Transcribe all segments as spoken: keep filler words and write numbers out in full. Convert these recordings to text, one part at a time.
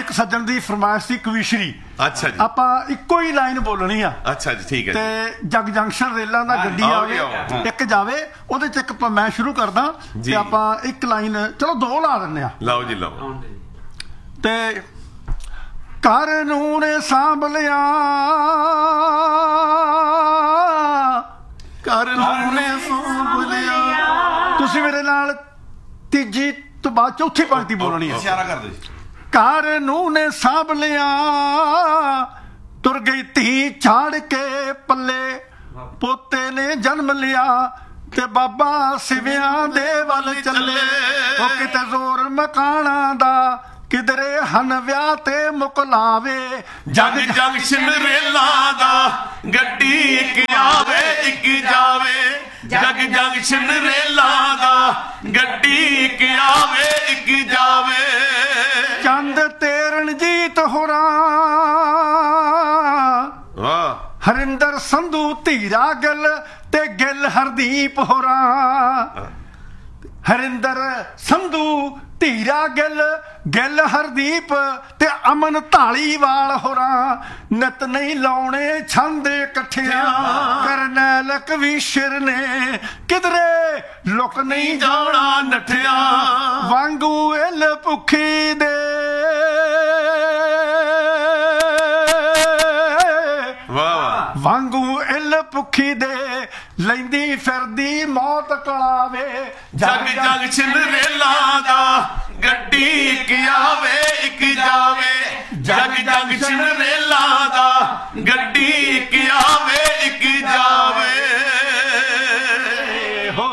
ਇੱਕ ਸੱਜਣ ਦੀ ਫਰਮਾਇਸ਼ ਸੀ ਕਵੀਸ਼ਰੀ। ਅੱਛਾ ਜੀ, ਆਪਾਂ ਇੱਕੋ ਹੀ ਲਾਈਨ ਬੋਲਣੀ ਆ। ਅੱਛਾ ਜੀ, ਠੀਕ ਹੈ ਤੇ ਜਗ ਜੰਕਸ਼ਨ ਰੇਲਾਂ ਦਾ ਗੱਡੀ ਆਵੇ ਇੱਕ ਜਾਵੇ, ਉਹਦੇ ਚ ਇੱਕ ਮੈਂ ਸ਼ੁਰੂ ਕਰਦਾ ਤੇ ਆਪਾਂ ਇੱਕ ਲਾਈਨ, ਚਲੋ ਦੋ ਲਾ ਦਿੰਦੇ ਆ। ਲਓ ਜੀ ਲਓ। ਤੇ ਘਰ ਨੂੰ ਨੇ ਸਾਂਭ ਲਿਆ, ਘਰ ਨੂੰ ਨੇ ਸਾਂਭ ਲਿਆ। ਤੁਸੀਂ ਮੇਰੇ ਨਾਲ ਤੀਜੀ ਤੋਂ ਬਾਅਦ ਚੌਥੀ ਪੰਕਤੀ ਬੋਲਣੀ ਹੈ। ਇਸ਼ਾਰਾ ਕਰਦੇ ਜੀ। ਘਰ ਨੂੰ ਨੇ ਸਾਂਭ ਲਿਆ, ਤੁਰ ਗਈ ਧੀ ਛਾੜ ਕੇ ਪੱਲੇ, ਪੋਤੇ ਨੇ ਜਨਮ ਲਿਆ ਤੇ ਬਾਬਾ ਸਿਵਿਆਂ ਦੇ ਵੱਲ ਚੱਲੇ। ਉਹ ਕਿਤੇ ਜ਼ੋਰ ਮਕਾਣਾ ਦਾ, ਕਿਧਰੇ ਹਨ ਵਿਆਹ ਤੇ ਮੁਕਲਾਵੇ। ਜਗ ਜੰਕਸ਼ਨ ਰੇਲਾਂ ਦਾ ਗੱਡੀ ਇੱਕ ਆਵੇ ਇੱਕ ਜਾਵੇ, ਜਗ ਜੰਕਸ਼ਨ ਰੇਲਾਂ ਦਾ ਗੱਡੀ ਇੱਕ ਆਵੇ ਇੱਕ ਜਾਵੇ। ਚੰਦ ਤੇ ਰਣਜੀਤ ਹੋਰਾਂ, ਵਾਹ, ਹਰਿੰਦਰ ਸੰਧੂ ਧੀਰਾ ਗਿੱਲ ਤੇ ਗਿੱਲ ਹਰਦੀਪ ਹੋਰਾਂ। ਹਰਿੰਦਰ ਸੰਧੂ ਧੀਰਾ ਗਿੱਲ, ਗਿੱਲ ਹਰਦੀਪ ਤੇ ਅਮਨ ਢਾਲੀਵਾਲ ਹੋਰਾਂ। ਨਿਤ ਨਹੀਂ ਲਾਉਣੇ ਛੰਦ ਇਕੱਠਿਆਂ, ਕਰਨੈਲ ਕਵੀਸ਼ਰ ਨੇ ਕਿਧਰੇ ਲੁਕ ਨਹੀਂ ਜਾਣਾ ਨੱਠਿਆ। ਵਾਂਗੂ ਇਲ ਭੁੱਖੀ ਦੇ, ਵਾਂਗੂ ਇਲ ਭੁੱਖੀ ਦੇ, ਲੈਂਦੀ ਫਿਰਦੀ ਮੌਤ ਕਲਾਵੇ। ਜਗ ਜੰਕਸ਼ਨ ਰੇਲਾਂ ਦਾ ਗੱਡੀ ਇੱਕ ਆਵੇ ਇੱਕ ਜਾਵੇ, ਜਗ ਜੰਕਸ਼ਨ ਰੇਲਾਂ ਦਾ ਗੱਡੀ ਇੱਕ ਆਵੇ ਇੱਕ ਜਾਵੇ। ਹੋ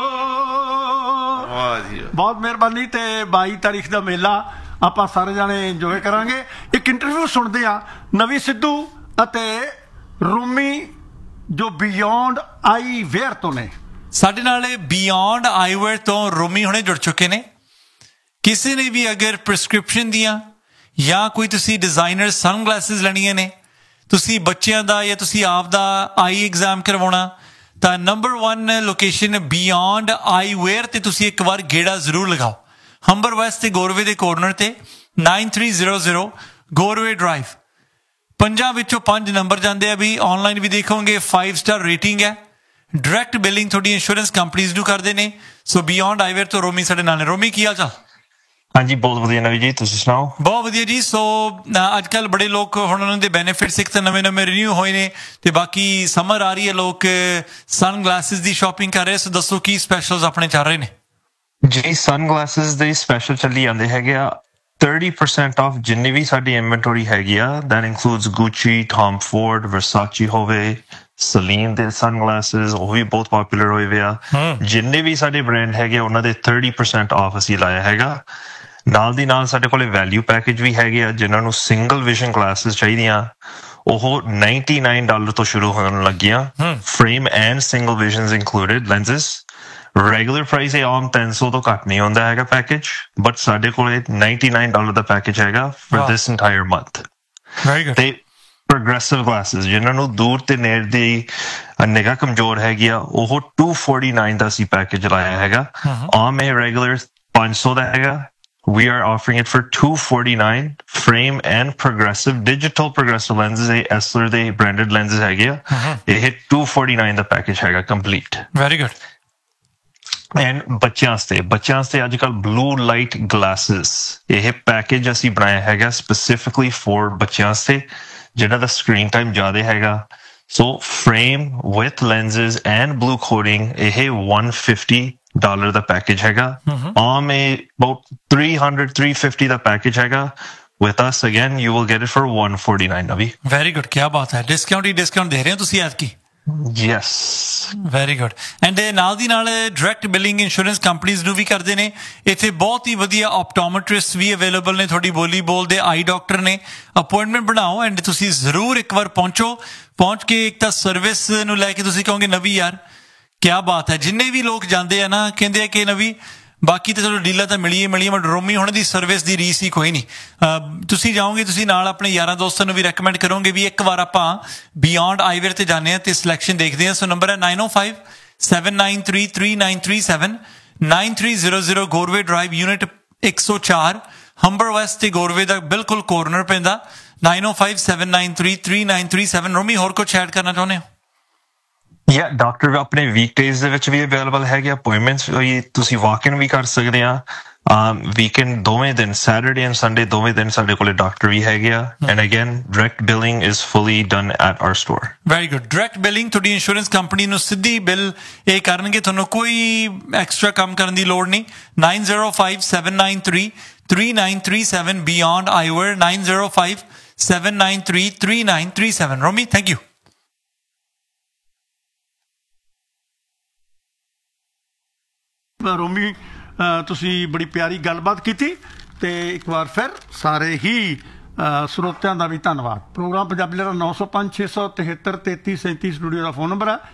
ਵਾਹ ਜੀ, ਬਹੁਤ ਮਿਹਰਬਾਨੀ। ਤੇ ਬਾਈ ਤਾਰੀਖ ਦਾ ਮੇਲਾ ਆਪਾਂ ਸਾਰੇ ਜਾਣੇ ਇੰਜੋਏ ਕਰਾਂਗੇ। ਇੱਕ ਇੰਟਰਵਿਊ ਸੁਣਦੇ ਆ ਨਵੀ ਸਿੱਧੂ ਅਤੇ ਰੂਮੀ ਜੋ ਬਿਯੋਂਡ ਆਈ ਵੇਅਰ ਤੋਂ ਨੇ। ਸਾਡੇ ਨਾਲ ਬਿਯੋਂਡ ਆਈਵੇਅਰ ਤੋਂ ਰੂਮੀ ਹੁਣੇ ਜੁੜ ਚੁੱਕੇ ਨੇ। ਕਿਸੇ ਨੇ ਵੀ ਅਗਰ ਪ੍ਰਿਸਕ੍ਰਿਪਸ਼ਨ ਦੀਆਂ ਜਾਂ ਕੋਈ ਤੁਸੀਂ ਡਿਜ਼ਾਈਨਰ ਸਨਗਲਾਸਿਸ ਲੈਣੀਆਂ ਨੇ, ਤੁਸੀਂ ਬੱਚਿਆਂ ਦਾ ਜਾਂ ਤੁਸੀਂ ਆਪ ਦਾ ਆਈ ਐਗਜ਼ਾਮ ਕਰਵਾਉਣਾ, ਤਾਂ ਨੰਬਰ ਵਨ ਲੋਕੇਸ਼ਨ ਬਿਯੋਂਡ ਆਈਵੇਅਰ ਤੇ ਤੁਸੀਂ ਇੱਕ ਵਾਰ ਗੇੜਾ ਜ਼ਰੂਰ ਲਗਾਓ। ਹੰਬਰ ਵੈਸਟ ਤੇ ਗੋਰਵੇ ਦੇ ਕੋਰਨਰ ਤੇ nine three zero zero ਗੋਰਵੇ drive. ਪੰਜਾਂ ਵਿੱਚੋਂ ਪੰਜ ਨੰਬਰ ਜਾਂਦੇ ਆ ਵੀ। ਔਨਲਾਈਨ ਵੀ ਦੇਖੋਗੇ ਫਾਈਵ ਸਟਾਰ ਰੇਟਿੰਗ ਹੈ। ਡਾਇਰੈਕਟ ਬਿਲਿੰਗ ਤੁਹਾਡੀ ਇੰਸ਼ੋਰੈਂਸ ਕੰਪਨੀਜ਼ ਨੂੰ ਕਰਦੇ ਨੇ। ਸੋ ਬਿਯੋਂਡ ਆਈਵੇਅਰ ਤੋਂ ਰੋਮੀ ਸਾਡੇ ਨਾਲ ਨੇ। ਰੋਮੀ ਕੀ ਹਾਲ ਚਾਲ? ਹਾਂਜੀ ਬਹੁਤ ਵਧੀਆ ਨਵੀ ਜੀ, ਤੁਸੀਂ ਸੁਣਾਓ? ਬਹੁਤ ਵਧੀਆ ਜੀ। ਸੋ ਅੱਜ ਕੱਲ੍ਹ ਬੜੇ ਲੋਕ ਹੁਣ ਉਹਨਾਂ ਦੇ ਬੈਨੀਫਿਟਸ ਇੱਕ ਤਾਂ ਨਵੇਂ ਨਵੇਂ ਰਿਨਿਊ ਹੋਏ ਨੇ ਤੇ ਬਾਕੀ ਸਮਰ ਆ ਰਹੀ ਹੈ, ਲੋਕ ਸਨ ਗਲਾਸਿਸ ਦੀ ਸ਼ਾਪਿੰਗ ਕਰ ਰਹੇ। ਸੋ ਦੱਸੋ ਕੀ ਸਪੈਸ਼ਲਸ ਆਪਣੇ ਚੱਲ ਰਹੇ ਨੇ? ਜੀ ਸਨ ਗਲਾਸਿਸ ਦੇ ਸਪੈਸ਼ਲ ਚੱਲੀ ਜਾਂਦੇ ਹੈਗੇ ਆ। thirty percent ਆਫ ਜਿੰਨੀ ਵੀ ਸਾਡੀ ਇਨਵੈਂਟਰੀ ਹੈਗੀ ਆ, ਦੈਟ ਇਨਕਲੂਡਸ ਗੁੱਚੀ, ਟੌਮ ਫੋਰਡ, ਵਰਸਾਚੀ ਹੋਵੇ, ਸਲੀਨ ਦੇ ਸਨ ਗਲਾਸਿਸ, ਉਹ ਵੀ ਬਹੁਤ ਪਪੂਲਰ ਹੋਏ ਵੇ ਆ। ਜਿੰਨੇ ਵੀ ਸਾਡੇ ਬ੍ਰਾਂਡ ਹੈਗੇ ਉਹਨਾਂ ਦੇ thirty percent ਆਫ ਅਸੀਂ ਲਾਇਆ ਹੈਗਾ। ਨਾਲ ਦੀ ਨਾਲ ਸਾਡੇ ਕੋਲੇ ਵੈਲਿਊ ਪੈਕੇਜ ਵੀ ਹੈਗੇ ਆ। ਜਿਨ੍ਹਾਂ ਨੂੰ ਸਿੰਗਲ ਵਿਜ਼ਨ ਗਲਾਸਿਸ ਚਾਹੀਦੀਆਂ ਉਹ ninety-nine ਡਾਲਰ ਤੋਂ ਸ਼ੁਰੂ ਹੋਣ ਲੱਗੀਆਂ। Frame and single visions included ਲੈਂਸਿਸ। Regular price ਇਹ ਆਮ ਤਿੰਨ ਸੌ ਤੋਂ ਘੱਟ ਨਹੀਂ ਹੁੰਦਾ ਹੈਗਾ ਪੈਕੇਜ, ਬਟ ਸਾਡੇ ਕੋਲੇ ninety-nine ਡਾਲਰ ਦਾ ਪੈਕੇਜ ਹੈਗਾ for this entire month. Very good. ਤੇ ਪ੍ਰੋਗਰੈਸਿਵ ਗਲਾਸਿਸ ਜਿਨ੍ਹਾਂ ਨੂੰ ਦੂਰ ਤੇ ਨੇੜੇ ਦੀ ਨਿਗਾਹ ਕਮਜ਼ੋਰ ਹੈਗੀ ਆ, ਉਹ two forty-nine ਦਾ ਅਸੀਂ ਪੈਕੇਜ ਲਾਇਆ ਹੈਗਾ। ਆਮ ਇਹ ਰੈਗੂਲਰ five hundred ਦਾ ਹੈਗਾ। We are offering it for two forty-nine frame and progressive digital progressive lenses. ਇਹ Essilor ਦੇ branded lenses ਹੈਗੇ ਆ। ਇਹ two forty-nine ਦਾ ਪੈਕੇਜ ਹੈਗਾ ਕੰਪਲੀਟ। Very good. ਐਂਡ ਬੱਚਿਆਂ ਵਾਸਤੇ ਬੱਚਿਆਂ ਵਾਸਤੇ ਅੱਜ ਕੱਲ੍ਹ ਬਲੂ ਲਾਈਟ ਗਲਾਸਿਸ, ਇਹ ਪੈਕੇਜ ਅਸੀਂ ਬਣਾਇਆ ਹੈਗਾ ਸਪੈਸੀਫਿਕਲੀ ਫॉर ਬੱਚਿਆਂ ਵਾਸਤੇ ਜਿਨ੍ਹਾਂ ਦਾ ਸਕਰੀਨ ਟਾਈਮ ਜ਼ਿਆਦਾ ਹੈਗਾ। ਸੋ frame with ਲੈਂਸਿਸ and blue coding ਇਹ one fifty ਡਾਲਰ ਦਾ ਪੈਕੇਜ ਹੈਗਾ। ਆਮ ਇਹ about three hundred three fifty the package ਹੈਗਾ। With us again you will get it for one forty-nine ਨਵੀ। ਵੈਰੀ ਗੁੱਡ, ਕੀ ਬਾਤ ਹੈ। ਡਿਸਕਾਊਂਟ ਹੀ discount ਦੇ ਰਹੇ ਹੋ ਤੁਸੀਂ ਐਤਕੀ? Yes, very good. ਐਂਡ ਨਾਲ ਦੀ ਨਾਲ ਡਾਇਰੈਕਟ ਬਿਲਿੰਗ ਇੰਸ਼ੋਰੈਂਸ ਕੰਪਨੀਜ਼ ਨੂੰ ਵੀ ਕਰਦੇ ਨੇ। ਇੱਥੇ ਬਹੁਤ ਹੀ ਵਧੀਆ ਆਪਟੋਮੈਟ੍ਰਿਸਟ ਵੀ ਅਵੇਲੇਬਲ ਨੇ। ਤੁਹਾਡੀ ਬੋਲੀ ਬੋਲਦੇ ਆਈ ਡਾਕਟਰ ਨੇ। ਅਪੁਆਇੰਟਮੈਂਟ ਬਣਾਓ ਐਂਡ ਤੁਸੀਂ ਜ਼ਰੂਰ ਇੱਕ ਵਾਰ ਪਹੁੰਚੋ। ਪਹੁੰਚ ਕੇ ਇੱਕ ਤਾਂ ਸਰਵਿਸ ਨੂੰ ਲੈ ਕੇ ਤੁਸੀਂ ਕਹੋਗੇ ਨਵੀ ਯਾਰ ਕਿਆ ਬਾਤ ਹੈ। ਜਿੰਨੇ ਵੀ ਲੋਕ ਜਾਂਦੇ ਆ ਨਾ ਕਹਿੰਦੇ ਆ ਕਿ ਨਵੀ ਬਾਕੀ ਤਾਂ ਚਲੋ ਡੀਲਾਂ ਤਾਂ ਮਿਲੀਏ ਮਿਲੀਏ ਬਟ ਰੋਮੀ ਹੁਣ ਦੀ ਸਰਵਿਸ ਦੀ ਰੀਸ ਹੀ ਕੋਈ ਨਹੀਂ। ਤੁਸੀਂ ਜਾਓਗੇ, ਤੁਸੀਂ ਨਾਲ ਆਪਣੇ ਯਾਰਾਂ ਦੋਸਤਾਂ ਨੂੰ ਵੀ ਰეკਮੈਂਡ ਕਰੋਗੇ ਵੀ ਇੱਕ ਵਾਰ ਆਪਾਂ ਬਿਯੋਂਡ ਆਈਵੇਅਰ ਤੇ ਜਾਂਦੇ ਹਾਂ ਤੇ ਸਿਲੈਕਸ਼ਨ ਦੇਖਦੇ ਹਾਂ। ਸੋ ਨੰਬਰ ਹੈ nine oh five seven nine three three nine three seven nine three zero zero ਗੋਰਵੇ drive unit one oh four Humber West ਤੇ ਗੋਰਵੇ ਦਾ ਬਿਲਕੁਲ ਕੋਰਨਰ ਪੈਂਦਾ nine oh five seven nine three three nine three seven ਰੋਮੀ ਹੋਰ ਕੁਝ add ਕਰਨਾ ਚਾਹੁੰਦੇ ਹੋ ਯਾ doctor ਆਪਣੇ ਵੀਕਡੇਜ਼ ਦੇ ਵਿੱਚ ਵੀ ਅਵੇਲੇਬਲ ਹੈਗੇ ਅਪਾਇੰਟਮੈਂਟਸ ਵੀ ਤੁਸੀਂ ਵਾਕ ਇਨ ਵੀ ਕਰ ਸਕਦੇ ਆ ਵੀਕਐਂਡ ਦੋਵੇਂ ਦਿਨ ਸੈਟਰਡੇ ਐਂਡ ਸੰਡੇ ਦੋਵੇਂ ਦਿਨ ਸਾਡੇ ਕੋਲੇ ਡਾਕਟਰ ਵੀ ਹੈਗੇ ਆ and again direct billing is fully done at R store very good direct billing ਤੁਹਾਡੀ ਇੰਸ਼ੋਰੈਂਸ ਕੰਪਨੀ ਨੂੰ ਸਿੱਧੀ ਬਿੱਲ ਇਹ ਕਰਨਗੇ ਤੁਹਾਨੂੰ ਕੋਈ ਐਕਸਟਰਾ ਕੰਮ ਕਰਨ ਦੀ ਲੋੜ ਨਹੀਂ nine oh five seven nine three three nine three seven Beyond Eyewear nine oh five seven nine three three nine three seven Romy thank you ਰੋਮੀ ਤੁਸੀਂ ਬੜੀ ਪਿਆਰੀ ਗੱਲਬਾਤ ਕੀਤੀ ਤੇ ਇੱਕ ਵਾਰ ਫਿਰ ਸਾਰੇ ਹੀ ਸਰੋਤਿਆਂ ਦਾ ਵੀ ਧੰਨਵਾਦ ਪ੍ਰੋਗਰਾਮ ਪੰਜਾਬੀ ਲਹਿਰਾਂ ਨੌ ਸੌ ਪੰਜ ਛੇ ਸੌ ਤਿਹੱਤਰ ਤੇਤੀ ਸੈਂਤੀ ਸਟੂਡੀਓ ਦਾ ਫੋਨ ਨੰਬਰ ਹੈ